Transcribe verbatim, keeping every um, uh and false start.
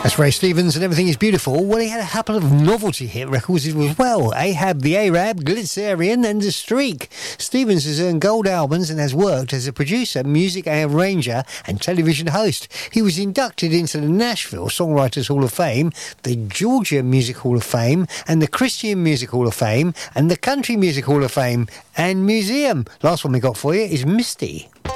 That's Ray Stevens and Everything Is Beautiful. Well, he had a couple of novelty hit records as well. Ahab the Arab, Glitzerian and The Streak. Stevens has earned gold albums and has worked as a producer, music arranger and television host. He was inducted into the Nashville Songwriters Hall of Fame, the Georgia Music Hall of Fame and the Christian Music Hall of Fame and the Country Music Hall of Fame and Museum. Last one we got for you is Misty.